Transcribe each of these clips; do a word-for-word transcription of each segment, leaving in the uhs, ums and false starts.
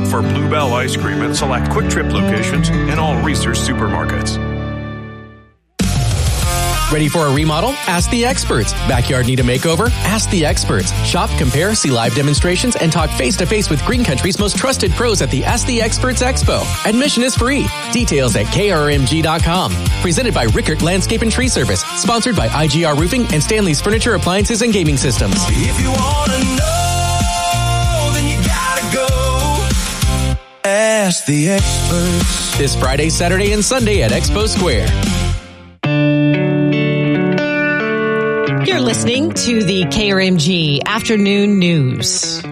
for Bluebell ice cream at select Quick Trip locations and all Reese's supermarkets. Ready for a remodel? Ask the experts. Backyard need a makeover? Ask the experts. Shop, compare, see live demonstrations, and talk face-to-face with Green Country's most trusted pros at the Ask the Experts Expo. Admission is free. Details at K R M G dot com. Presented by Rickert Landscape and Tree Service. Sponsored by I G R Roofing and Stanley's Furniture, Appliances, and Gaming Systems. If you want to know, then you gotta go. Ask the experts. This Friday, Saturday, and Sunday at Expo Square. You're listening to the K R M G Afternoon News.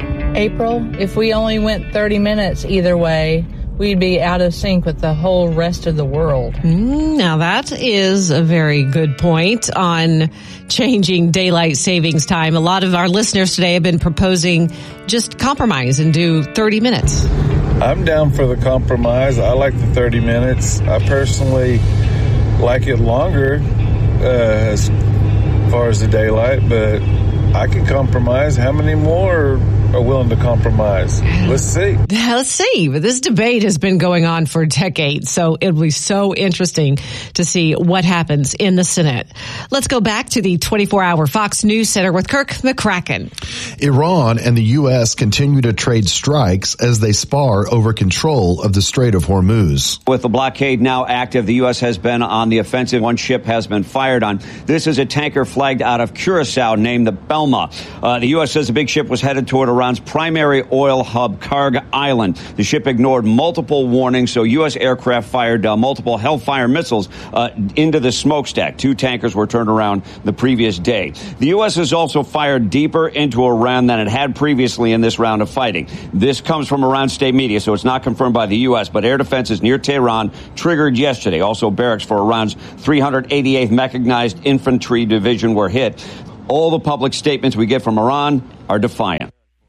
April, if we only went thirty minutes either way, we'd be out of sync with the whole rest of the world. Mm, now that is a very good point on changing daylight savings time. A lot of our listeners today have been proposing just compromise and do thirty minutes. I'm down for the compromise. I like the thirty minutes. I personally like it longer uh, as far as the daylight, but I can compromise. How many more are willing to compromise? Let's see. Let's see. But this debate has been going on for decades, so it'll be so interesting to see what happens in the Senate. Let's go back to the twenty-four hour Fox News Center with Kirk McCracken. Iran and the U S continue to trade strikes as they spar over control of the Strait of Hormuz. With the blockade now active, the U S has been on the offensive. One ship has been fired on. This is a tanker flagged out of Curacao named the Belma. Uh, the U S says the big ship was headed toward Iran's primary oil hub, Karg Island. The ship ignored multiple warnings, so U S aircraft fired uh, multiple Hellfire missiles uh, into the smokestack. Two tankers were turned around the previous day. The U S has also fired deeper into Iran than it had previously in this round of fighting. This comes from Iran state media, so it's not confirmed by the U S, but air defenses near Tehran triggered yesterday. Also, barracks for Iran's three hundred eighty-eighth Mechanized Infantry Division were hit. All the public statements we get from Iran are defiant.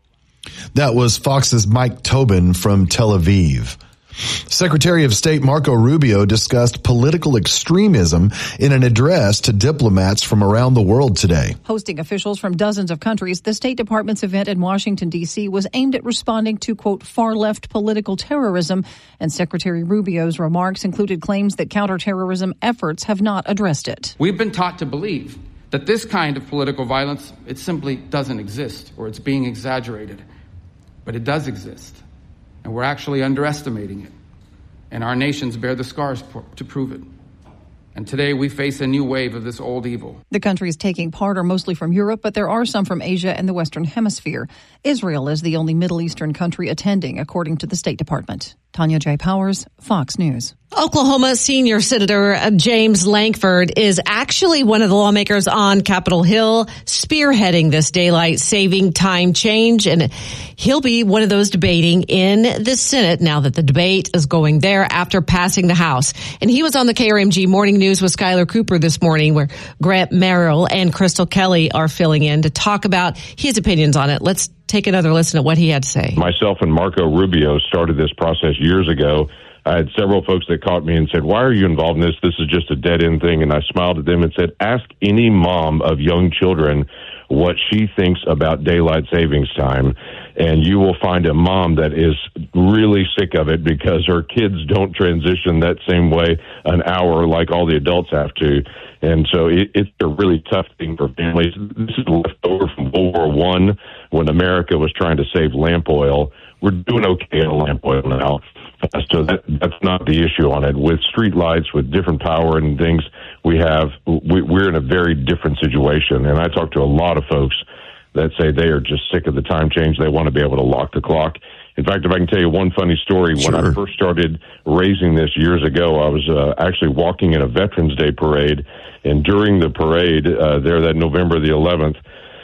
That was Fox's Mike Tobin from Tel Aviv. Secretary of State Marco Rubio discussed political extremism in an address to diplomats from around the world today. Hosting officials from dozens of countries, the State Department's event in Washington, D C was aimed at responding to, quote, far-left political terrorism, and Secretary Rubio's remarks included claims that counterterrorism efforts have not addressed it. We've been taught to believe that this kind of political violence, it simply doesn't exist, or it's being exaggerated. But it does exist. And we're actually underestimating it. And our nations bear the scars to prove it. And today we face a new wave of this old evil. The countries taking part are mostly from Europe, but there are some from Asia and the Western Hemisphere. Israel is the only Middle Eastern country attending, according to the State Department. Tanya J. Powers, Fox News. Oklahoma senior Senator James Lankford is actually one of the lawmakers on Capitol Hill spearheading this daylight saving time change. And he'll be one of those debating in the Senate now that the debate is going there after passing the House. And he was on the K R M G Morning News with Skylar Cooper this morning, where Grant Merrill and Crystal Kelly are filling in to talk about his opinions on it. Let's take another listen at what he had to say. Myself and Marco Rubio started this process years ago. I had several folks that caught me and said, why are you involved in this? This is just a dead-end thing. And I smiled at them and said, ask any mom of young children what she thinks about daylight savings time, and you will find a mom that is really sick of it because her kids don't transition that same way an hour like all the adults have to. And so it, it's a really tough thing for families. This is left over from World War One when America was trying to save lamp oil. We're doing okay on lamp oil now. So that, that's not the issue on it. With street lights, with different power and things, we have, we, we're in a very different situation. And I talk to a lot of folks that say they are just sick of the time change. They want to be able to lock the clock. In fact, if I can tell you one funny story, Sure. when I first started raising this years ago, I was uh, actually walking in a Veterans Day parade. And during the parade, uh, there that November the eleventh,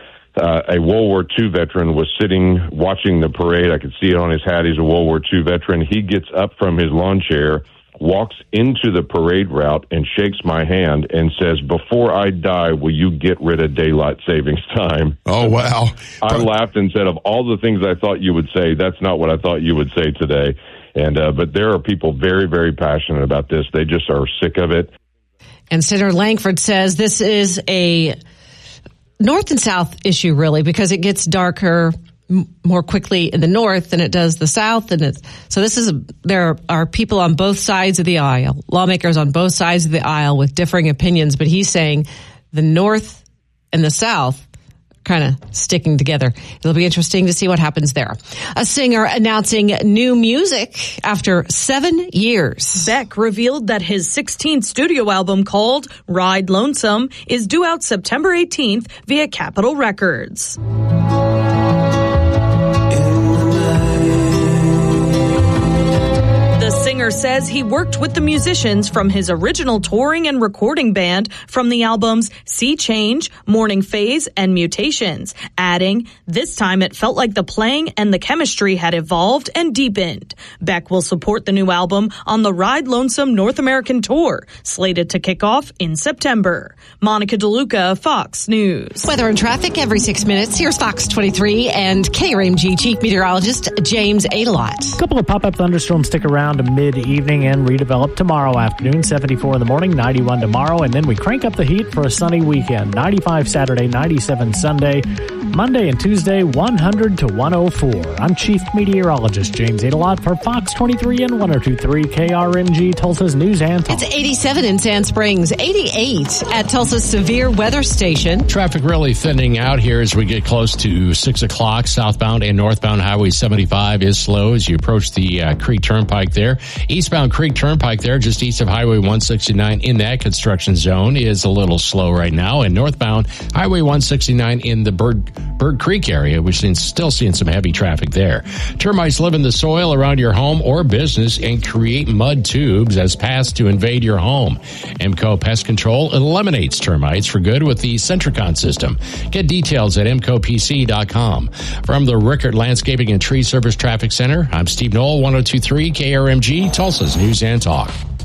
Uh, a World War Two veteran was sitting watching the parade. I could see it on his hat. He's a World War Two veteran. He gets up from his lawn chair, walks into the parade route, and shakes my hand and says, before I die, will you get rid of daylight savings time? Oh, wow. I laughed and said, of all the things I thought you would say, that's not what I thought you would say today. And uh, but there are people very, very passionate about this. They just are sick of it. And Senator Lankford says this is a North and South issue, really, because it gets darker m- more quickly in the north than it does the south. And it's, so this is, a, there are people on both sides of the aisle, lawmakers on both sides of the aisle with differing opinions. But he's saying the north and the south kind of sticking together. It'll be interesting to see what happens there. A singer announcing new music after seven years. Beck revealed that his sixteenth studio album called Ride Lonesome is due out September eighteenth via Capitol Records. The singer says he worked with the musicians from his original touring and recording band from the albums Sea Change, Morning Phase, and Mutations, adding, this time it felt like the playing and the chemistry had evolved and deepened. Beck will support the new album on the Ride Lonesome North American Tour, slated to kick off in September. Monica DeLuca, Fox News. Weather and traffic every six minutes. Here's Fox twenty-three and K R M G Chief Meteorologist James Adelot. A couple of pop-up thunderstorms stick around to mid-evening and redevelop tomorrow afternoon. seventy-four in the morning, ninety-one tomorrow, and then we crank up the heat for a sunny weekend. ninety-five Saturday, ninety-seven Sunday. Monday and Tuesday, one hundred to one oh four. I'm Chief Meteorologist James Adelot for Fox twenty-three and one oh two point three K R M G, Tulsa's News and Talk. It's eighty-seven in Sand Springs, eighty-eight at Tulsa's Severe Weather Station. Traffic really thinning out here as we get close to six o'clock. Southbound and northbound Highway seventy-five is slow as you approach the uh, Creek Turnpike there. Eastbound Creek Turnpike there, just east of Highway one sixty-nine in that construction zone, is a little slow right now. And northbound Highway one sixty-nine in the Bird Bird Creek area, we're seeing, still seeing some heavy traffic there. Termites live in the soil around your home or business and create mud tubes as pests to invade your home. M C O Pest Control eliminates termites for good with the Centricon system. Get details at M C O P C dot com. From the Rickert Landscaping and Tree Service Traffic Center, I'm Steve Knoll, one oh two point three K R M G, Tulsa's News and Talk.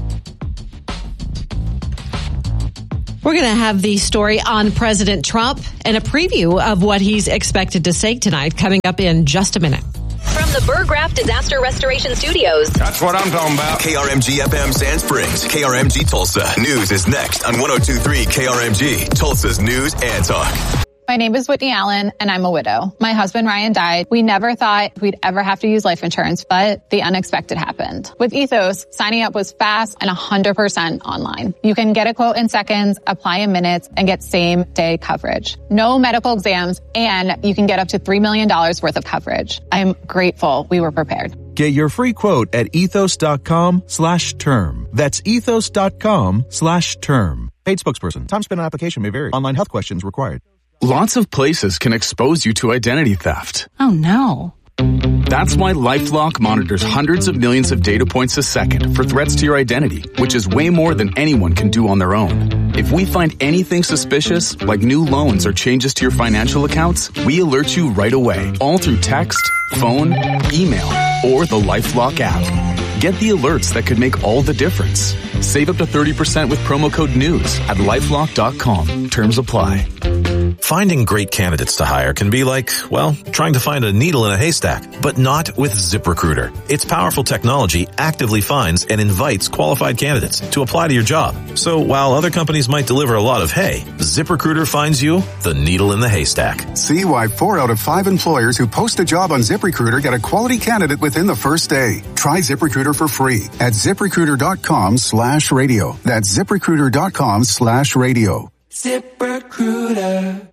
We're going to have the story on President Trump and a preview of what he's expected to say tonight coming up in just a minute. From the Burgraff Disaster Restoration Studios. That's what I'm talking about. K R M G F M Sand Springs, K R M G Tulsa. News is next on one oh two point three K R M G, Tulsa's News and Talk. My name is Whitney Allen, and I'm a widow. My husband, Ryan, died. We never thought we'd ever have to use life insurance, but the unexpected happened. With Ethos, signing up was fast and one hundred percent online. You can get a quote in seconds, apply in minutes, and get same-day coverage. No medical exams, and you can get up to three million dollars worth of coverage. I'm grateful we were prepared. Get your free quote at ethos.com slash term. That's ethos.com slash term. Paid spokesperson. Time spent on application may vary. Online health questions required. Lots of places can expose you to identity theft. Oh no. That's why LifeLock monitors hundreds of millions of data points a second for threats to your identity, which is way more than anyone can do on their own. If we find anything suspicious, like new loans or changes to your financial accounts, we alert you right away, all through text, phone, email, or the LifeLock app. Get the alerts that could make all the difference. Save up to thirty percent with promo code NEWS at lifelock dot com. Terms apply. Finding great candidates to hire can be like, well, trying to find a needle in a haystack, but not with ZipRecruiter. Its powerful technology actively finds and invites qualified candidates to apply to your job. So while other companies might deliver a lot of hay, ZipRecruiter finds you the needle in the haystack. See why four out of five employers who post a job on ZipRecruiter get a quality candidate within the first day. Try ZipRecruiter for free at ZipRecruiter.com slash radio. That's ZipRecruiter.com slash radio. ZipRecruiter.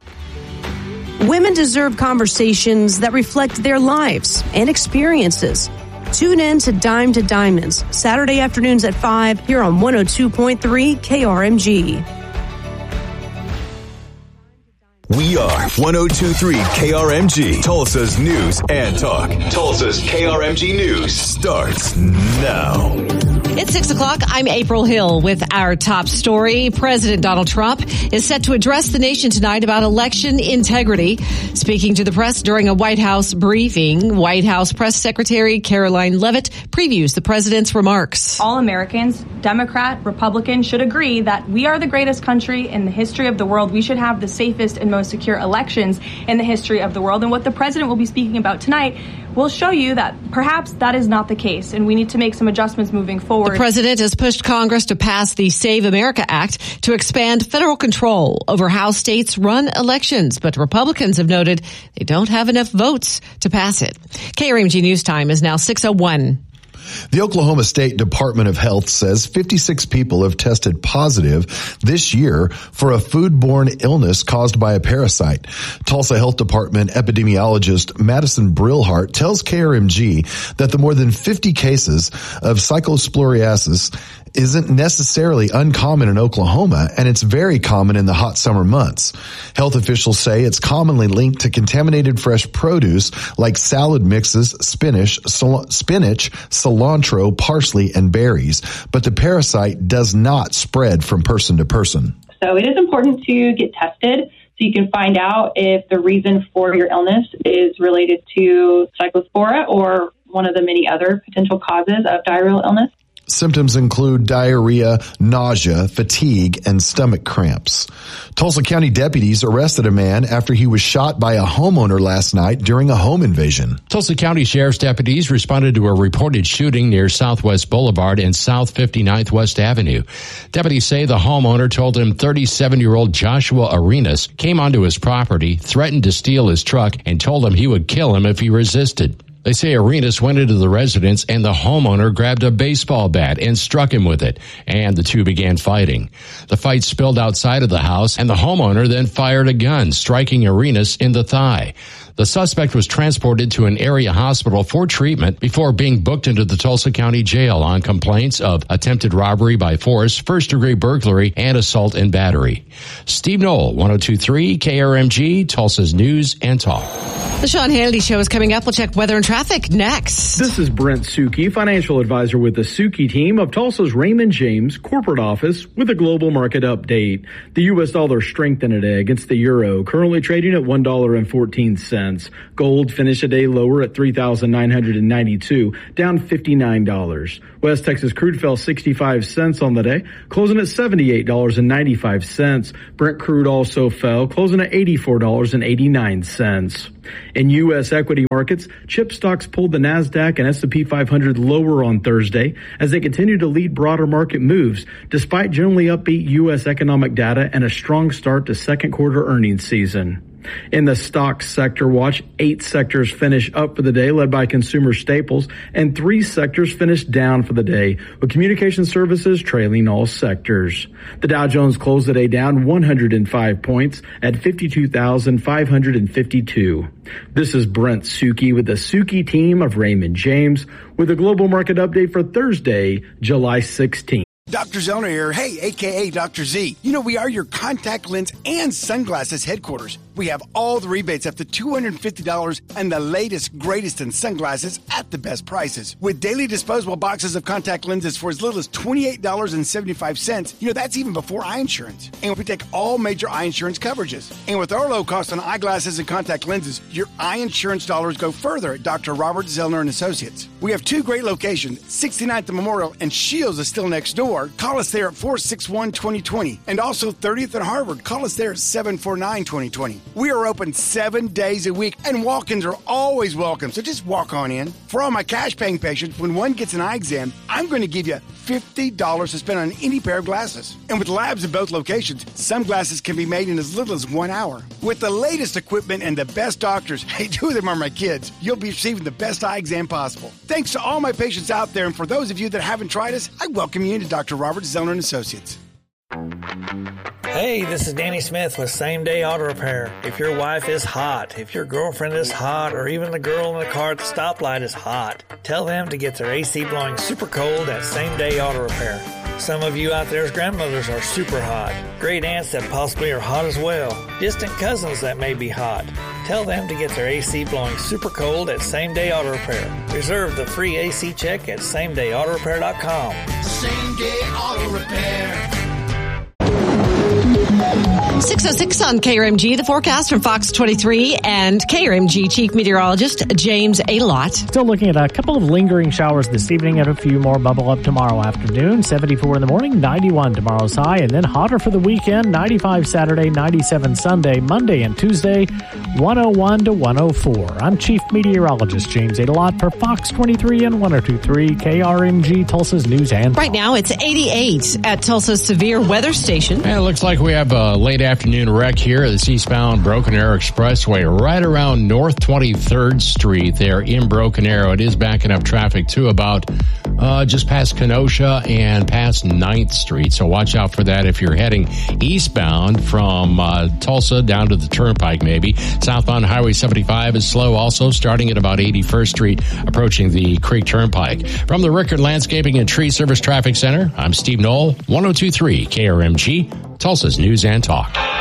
Women deserve conversations that reflect their lives and experiences. Tune in to Dime to Diamonds, Saturday afternoons at five here on one oh two point three K R M G. We are one oh two point three K R M G, Tulsa's News and Talk. Tulsa's K R M G News starts now. It's six o'clock. I'm April Hill with our top story. President Donald Trump is set to address the nation tonight about election integrity. Speaking to the press during a White House briefing, White House Press Secretary Caroline Leavitt previews the president's remarks. All Americans, Democrat, Republican, should agree that we are the greatest country in the history of the world. We should have the safest and most secure elections in the history of the world. And what the president will be speaking about tonight will show you that perhaps that is not the case, and we need to make some adjustments moving forward. The president has pushed Congress to pass the Save America Act to expand federal control over how states run elections, but Republicans have noted they don't have enough votes to pass it. K R M G News Time is now six oh one. The Oklahoma State Department of Health says fifty-six people have tested positive this year for a foodborne illness caused by a parasite. Tulsa Health Department epidemiologist Madison Brillhart tells K R M G that the more than fifty cases of cyclosporiasis isn't necessarily uncommon in Oklahoma, and it's very common in the hot summer months. Health officials say it's commonly linked to contaminated fresh produce like salad mixes, spinach, sol- spinach, cilantro, parsley, and berries, but the parasite does not spread from person to person. So it is important to get tested so you can find out if the reason for your illness is related to cyclospora or one of the many other potential causes of diarrheal illness. Symptoms include diarrhea, nausea, fatigue, and stomach cramps. Tulsa County deputies arrested a man after he was shot by a homeowner last night during a home invasion. Tulsa County Sheriff's deputies responded to a reported shooting near Southwest Boulevard and South fifty-ninth West Avenue. Deputies say the homeowner told him thirty-seven-year-old Joshua Arenas came onto his property, threatened to steal his truck, and told him he would kill him if he resisted. They say Arenas went into the residence and the homeowner grabbed a baseball bat and struck him with it, and the two began fighting. The fight spilled outside of the house, and the homeowner then fired a gun, striking Arenas in the thigh. The suspect was transported to an area hospital for treatment before being booked into the Tulsa County Jail on complaints of attempted robbery by force, first-degree burglary, and assault and battery. Steve Knoll, one oh two point three K R M G, Tulsa's News and Talk. The Sean Hannity Show is coming up. We'll check weather and traffic next. This is Brent Suki, financial advisor with the Suki team of Tulsa's Raymond James corporate office with a global market update. The U S dollar strengthened today against the euro, currently trading at one dollar and fourteen cents. Gold finished a day lower at three thousand nine hundred ninety-two, down fifty-nine dollars. West Texas crude fell sixty-five cents on the day, closing at seventy-eight dollars and ninety-five cents. Brent crude also fell, closing at eighty-four dollars and eighty-nine cents. In U S equity markets, chip stocks pulled the NASDAQ and S and P five hundred lower on Thursday as they continue to lead broader market moves, despite generally upbeat U S economic data and a strong start to second quarter earnings season. In the stocks sector watch, eight sectors finish up for the day, led by consumer staples, and three sectors finished down for the day, with communication services trailing all sectors. The Dow Jones closed the day down one hundred five points at fifty-two thousand five hundred fifty-two. This is Brent Suki with the Suki team of Raymond James with a global market update for Thursday, July sixteenth. Doctor Zellner here. Hey, a k a. Doctor Z. You know, we are your contact lens and sunglasses headquarters. We have all the rebates up to two hundred fifty dollars and the latest, greatest in sunglasses at the best prices. With daily disposable boxes of contact lenses for as little as twenty-eight dollars and seventy-five cents. You know, that's even before eye insurance. And we take all major eye insurance coverages. And with our low cost on eyeglasses and contact lenses, your eye insurance dollars go further at Doctor Robert Zellner and Associates. We have two great locations, sixty-ninth and Memorial, and Shields is still next door. Call us there at four six one, two oh two oh. And also thirtieth and Harvard. Call us there at seven four nine, two oh two oh. We are open seven days a week, and walk-ins are always welcome, so just walk on in. For all my cash-paying patients, when one gets an eye exam, I'm going to give you fifty dollars to spend on any pair of glasses. And with labs in both locations, some glasses can be made in as little as one hour. With the latest equipment and the best doctors, hey, two of them are my kids, you'll be receiving the best eye exam possible. Thanks to all my patients out there, and for those of you that haven't tried us, I welcome you into Doctor Robert Zellner and Associates. Hey, this is Danny Smith with Same Day Auto Repair. If your wife is hot, if your girlfriend is hot, or even the girl in the car at the stoplight is hot, tell them to get their A C blowing super cold at Same Day Auto Repair. Some of you out there's grandmothers are super hot. Great aunts that possibly are hot as well. Distant cousins that may be hot. Tell them to get their A C blowing super cold at Same Day Auto Repair. Reserve the free A C check at same day auto repair dot com. Same Day Auto Repair. six oh six on K R M G. The forecast from Fox twenty-three and K R M G Chief Meteorologist James Alott. Still looking at a couple of lingering showers this evening and a few more bubble up tomorrow afternoon. seventy-four in the morning, ninety-one tomorrow's high, and then hotter for the weekend. ninety-five Saturday, ninety-seven Sunday, Monday and Tuesday, one oh one to one oh four. I'm Chief Meteorologist James Alott for Fox twenty-three and one oh two point three K R M G, Tulsa's News and Right now it's eighty-eight at Tulsa's Severe Weather Station. And it looks like we have a late afternoon wreck here at the eastbound Broken Arrow Expressway right around North twenty-third Street there in Broken Arrow. It is backing up traffic to about uh, just past Kenosha and past ninth Street. So watch out for that if you're heading eastbound from uh, Tulsa down to the Turnpike maybe. Southbound Highway seventy-five is slow also, starting at about eighty-first Street, approaching the Creek Turnpike. From the Rickard Landscaping and Tree Service Traffic Center, I'm Steve Knoll, one oh two point three K R M G, Tulsa's News and Talk.